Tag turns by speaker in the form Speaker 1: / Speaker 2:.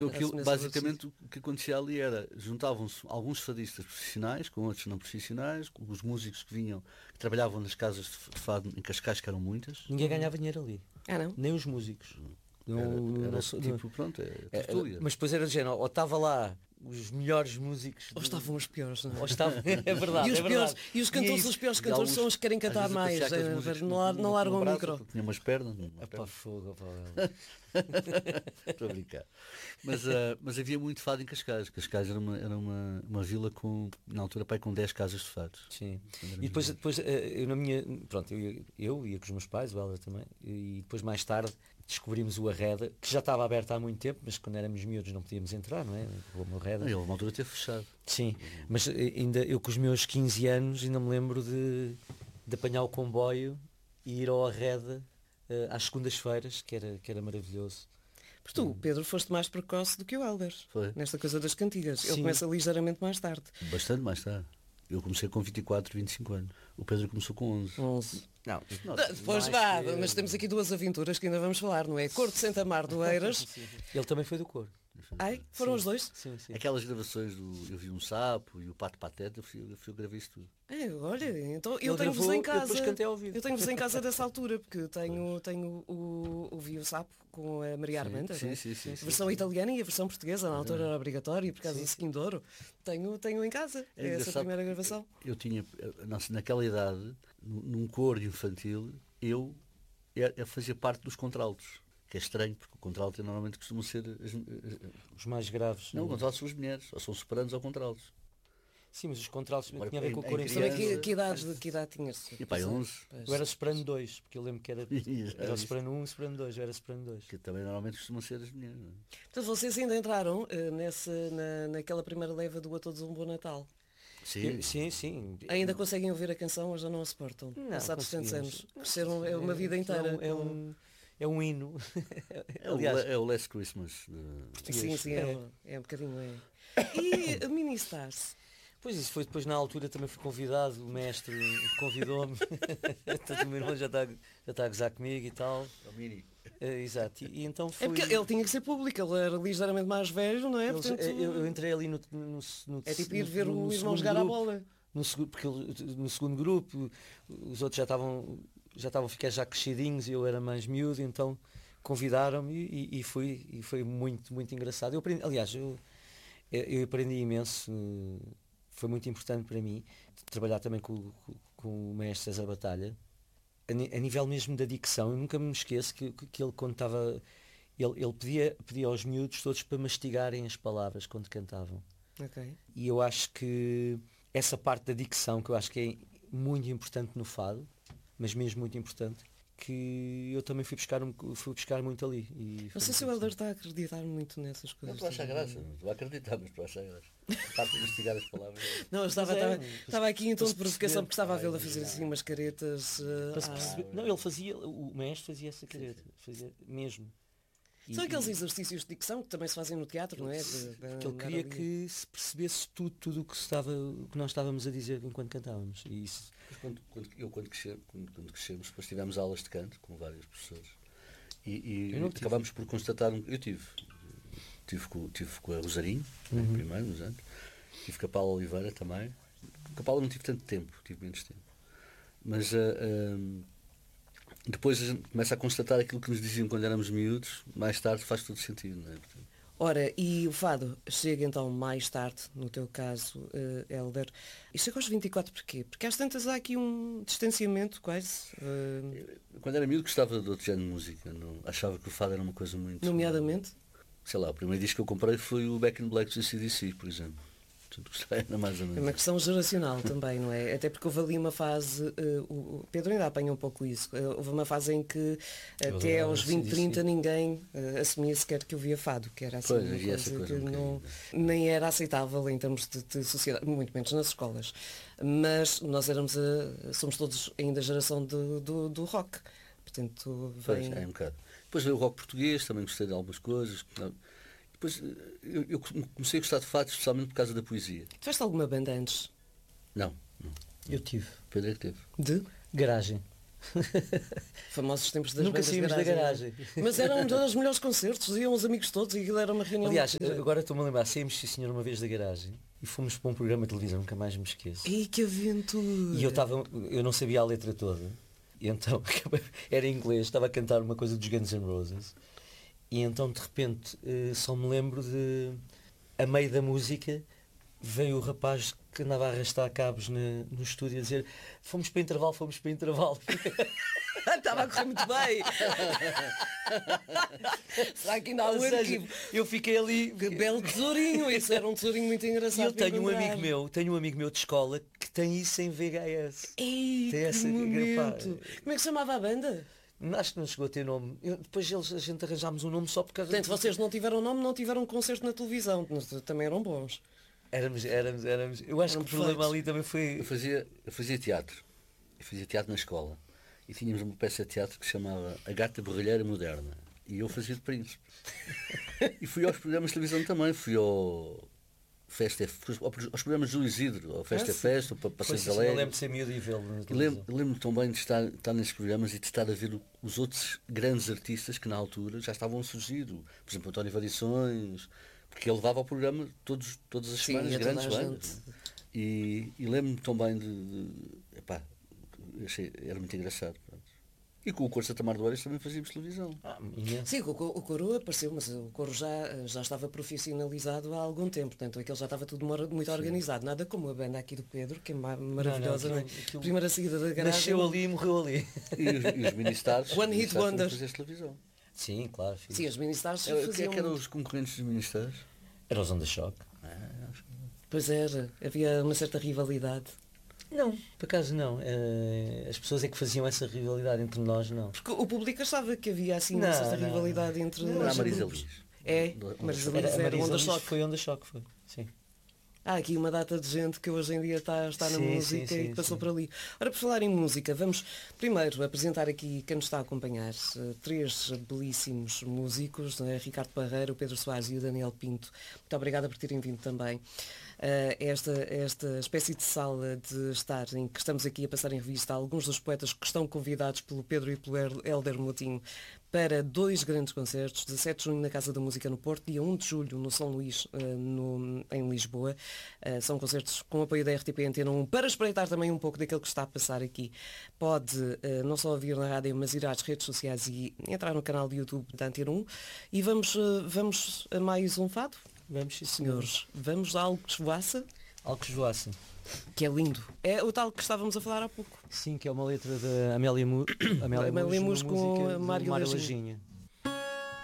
Speaker 1: Basicamente o que acontecia ali era, juntavam-se alguns fadistas profissionais com outros não profissionais, com os músicos que vinham, que trabalhavam nas casas de fado em Cascais, que eram muitas.
Speaker 2: Ninguém ganhava dinheiro ali.
Speaker 3: Não?
Speaker 2: Nem os músicos. Mas depois era de género, ou estava lá os melhores músicos.
Speaker 3: Ou estavam os piores, não é?
Speaker 2: Ou estavam, é verdade.
Speaker 3: E os,
Speaker 2: é verdade.
Speaker 3: E os cantores, os piores cantores são os que querem cantar mais. Não largam o micro.
Speaker 1: Tinha umas pernas.
Speaker 2: Fogo,
Speaker 1: Estou a brincar. Mas havia muito fado em Cascais. Cascais era uma vila na altura, com 10 casas de fado.
Speaker 2: Sim. E depois eu na minha. Pronto, eu ia com os meus pais, o Helder também, e depois mais tarde descobrimos o Arreda, que já estava aberto há muito tempo, mas quando éramos miúdos não podíamos entrar, não é? O Arreda.
Speaker 1: Ele, uma altura, teve fechado.
Speaker 2: Sim, mas ainda eu com os meus 15 anos ainda me lembro de apanhar o comboio e ir ao Arreda às segundas-feiras, que era maravilhoso.
Speaker 3: Porque tu, Pedro, foste mais precoce do que o Helder.
Speaker 1: Foi.
Speaker 3: Nesta coisa das cantigas.
Speaker 2: Sim.
Speaker 3: Ele começa ligeiramente mais tarde.
Speaker 1: Bastante mais tarde. Eu comecei com 24, 25 anos. O Pedro começou com 11.
Speaker 2: Não,
Speaker 3: depois vá, mas temos aqui duas aventuras que ainda vamos falar, não é? Cor de Santa Mar do Eiras.
Speaker 2: Ele também foi do coro.
Speaker 3: Ai, foram os dois?
Speaker 2: Sim.
Speaker 1: Aquelas gravações do Eu Vi um Sapo e o Pato Pateta, eu gravei isso tudo.
Speaker 3: Olha, então eu
Speaker 2: Ele
Speaker 3: tenho-vos
Speaker 2: gravou,
Speaker 3: em casa.
Speaker 2: eu depois cantei ao vivo.
Speaker 3: Eu tenho-vos em casa dessa altura, porque tenho o Vi o Sapo com a Maria Armanda.
Speaker 1: Sim.
Speaker 3: A versão italiana e a versão portuguesa, na altura era obrigatória, por causa do Sequinho de Ouro. Tenho em casa, essa primeira gravação.
Speaker 1: Eu tinha, naquela idade, num coro infantil, eu fazia parte dos contraltos. Que é estranho, porque o contralto normalmente costumam ser
Speaker 2: os mais graves.
Speaker 1: Não, os contraltos são as mulheres, ou são sopranos ou contraltos.
Speaker 2: Sim, mas os contraltos tinha a ver com o coro.
Speaker 3: Que idade tinhas?
Speaker 1: E pá, 11.
Speaker 2: Eu era soprano 2, porque eu lembro que era o soprano 1 e soprano 2, eu era soprano 2.
Speaker 1: Que também normalmente costumam ser as mulheres. Não é?
Speaker 3: Portanto, vocês ainda entraram naquela primeira leva do A Todos um Bom Natal.
Speaker 2: Sim.
Speaker 3: Ainda conseguem ouvir a canção ou já não a suportam? Passados tantos anos. Cresceram uma vida inteira.
Speaker 2: É um hino.
Speaker 1: Aliás, é o Last Christmas
Speaker 3: português. Sim, é um bocadinho. E a Mini Stars?
Speaker 2: Pois isso foi depois, na altura também fui convidado, o mestre convidou-me. O meu irmão já está a gozar comigo e tal.
Speaker 1: O Mini.
Speaker 2: Exato. E então foi...
Speaker 3: É porque ele tinha que ser público, ele era ligeiramente mais velho, não é?
Speaker 2: Portanto, eu entrei ali no
Speaker 3: é tipo ir ver o irmão jogar a bola.
Speaker 2: Porque no segundo grupo os outros já estavam a ficar já crescidinhos e eu era mais miúdo, então convidaram-me e foi muito, muito engraçado. Eu aprendi imenso, foi muito importante para mim trabalhar também com o mestre César Batalha, a nível mesmo da dicção. Eu nunca me esqueço que ele quando estava, ele pedia aos miúdos todos para mastigarem as palavras quando cantavam.
Speaker 3: Okay.
Speaker 2: E eu acho que essa parte da dicção, que eu acho que é muito importante no fado, mas mesmo muito importante, que eu também fui buscar muito ali.
Speaker 3: Não sei se o Helder está a acreditar muito nessas coisas.
Speaker 1: Não, estou a achar graça, não estou a acreditar, mas estou a achar graça. Está a investigar as palavras.
Speaker 3: Não, eu estava aqui em tom de provocação porque estava a vê-lo a fazer assim umas caretas.
Speaker 2: Não, o mestre fazia essa careta, fazia mesmo.
Speaker 3: São aqueles exercícios de dicção que também se fazem no teatro, não é?
Speaker 2: Porque ele queria que se percebesse tudo o que nós estávamos a dizer enquanto cantávamos. E isso...
Speaker 1: Quando crescemos, depois tivemos aulas de canto com vários professores e acabámos por constatar, eu tive com a Rosarinho, primeiro nos anos, tive com a Paula Oliveira também. Com a Paula não tive tanto tempo, tive menos tempo, mas depois a gente começa a constatar aquilo que nos diziam quando éramos miúdos, mais tarde faz todo sentido, não é?
Speaker 3: Ora, e o fado chega então mais tarde, no teu caso, Helder, e chega aos 24 porquê? Porque às tantas há aqui um distanciamento quase.
Speaker 1: Quando era miúdo gostava de outro género de música, não, achava que o fado era uma coisa muito...
Speaker 3: Nomeadamente?
Speaker 1: Sei lá, o primeiro disco que eu comprei foi o Back in Black do AC/DC, por exemplo. Era mais ou menos.
Speaker 3: É uma questão geracional também, não é? Até porque houve ali uma fase, o Pedro ainda apanha um pouco isso, houve uma fase em que até aos 20, 30 ninguém assumia sequer que ouvia fado, que era assim uma coisa que não, nem era aceitável em termos de sociedade, muito menos nas escolas. Mas nós somos todos ainda a geração do rock. Portanto,
Speaker 1: vem... É um bocado. Depois veio o rock português, também gostei de algumas coisas. Depois eu comecei a gostar de fado especialmente por causa da poesia.
Speaker 3: Tiveste alguma banda antes?
Speaker 1: Não.
Speaker 2: Eu tive.
Speaker 1: Pedro é que teve.
Speaker 3: De?
Speaker 2: Garagem.
Speaker 3: Famosos tempos das
Speaker 2: Nunca
Speaker 3: bandas
Speaker 2: saímos da garagem.
Speaker 3: Mas eram um dos melhores concertos, iam os amigos todos e aquilo era uma reunião.
Speaker 2: Aliás, agora estou-me a lembrar, saímos, sim senhor, uma vez da garagem e fomos para um programa de televisão, nunca mais me esqueço.
Speaker 3: E que aventura!
Speaker 2: E eu não sabia a letra toda, e então era em inglês, estava a cantar uma coisa dos Guns N' Roses, e então de repente só me lembro de, a meio da música, veio o rapaz que andava a arrastar cabos no estúdio a dizer fomos para intervalo.
Speaker 3: Estava a correr muito bem. Será que ainda há o arquivo?
Speaker 2: Eu fiquei ali.
Speaker 3: Que belo tesourinho, isso era um tesourinho muito engraçado.
Speaker 2: E eu tenho um amigo meu de escola que tem isso em VHS.
Speaker 3: Ei,
Speaker 2: tem essa
Speaker 3: momento. Como é que se chamava a banda?
Speaker 2: Acho que não chegou a ter nome. Depois a gente arranjámos um nome só porque...
Speaker 3: Portanto, vocês não tiveram nome, não tiveram concerto na televisão. Também eram bons.
Speaker 2: Éramos. Eu acho que o problema ali também foi...
Speaker 1: Eu fazia teatro. Eu fazia teatro na escola. E tínhamos uma peça de teatro que se chamava A Gata Borralheira Moderna. E eu fazia de príncipe. E fui aos programas de televisão também. Fui ao aos programas do Isidro, ao Festa é Festa, para Passeios Alegres.
Speaker 2: Eu lembro de ser miúdo e vê-lo.
Speaker 1: Lembro-me também de estar nesses programas e de estar a ver os outros grandes artistas que na altura já estavam a surgir. Por exemplo, António Variações, porque ele levava ao programa todas as semanas grandes bandas. E lembro-me também epá, era muito engraçado. Pronto. E com o Coro Santa Mar do Oeiras também fazíamos televisão.
Speaker 3: Sim, o Coro apareceu, mas o Coro já estava profissionalizado há algum tempo, portanto aquilo já estava tudo muito organizado. Nada como a banda aqui do Pedro, que é maravilhosa, não, primeira saída da garagem.
Speaker 2: Nasceu ali e morreu ali.
Speaker 1: E os Ministars.
Speaker 3: One Hit Wonder.
Speaker 1: Televisão.
Speaker 2: Sim, claro.
Speaker 3: Sim, os Ministars
Speaker 1: faziam... Quem é que eram os concorrentes dos Ministars?
Speaker 2: Era os Onda Choque.
Speaker 3: Pois era, havia uma certa rivalidade.
Speaker 2: Não, por acaso não. As pessoas é que faziam essa rivalidade entre nós, não.
Speaker 3: Porque o público achava que havia assim uma certa rivalidade entre...
Speaker 1: Não, a Marisa Liz.
Speaker 3: É, Marisa Liz era Onda Choque.
Speaker 2: Foi Onda Choque, foi. Sim.
Speaker 3: Há aqui uma data de gente que hoje em dia está na música e que passou por ali. Ora, por falar em música, vamos primeiro apresentar aqui quem nos está a acompanhar. 3 belíssimos músicos, Ricardo Parreira, o Pedro Soares e o Daniel Pinto. Muito obrigada por terem vindo também. Esta espécie de sala de estar em que estamos aqui a passar em revista alguns dos poetas que estão convidados pelo Pedro e pelo Hélder Moutinho para 2 grandes concertos, 17 de junho na Casa da Música no Porto, dia 1 de julho no São Luís, em Lisboa. São concertos com apoio da RTP Antena 1 para espreitar também um pouco daquilo que está a passar aqui. Pode não só ouvir na rádio, mas ir às redes sociais e entrar no canal de YouTube da Antena 1. E vamos a mais um fado?
Speaker 2: Vamos, sim,
Speaker 3: senhores. Vamos a Algo que Esvoaça.
Speaker 2: Algo que Esvoaça.
Speaker 3: Que é lindo. É o tal que estávamos a falar há pouco.
Speaker 2: Sim, que é uma letra da Amélia Mus com
Speaker 3: a Mário
Speaker 2: Lajinha.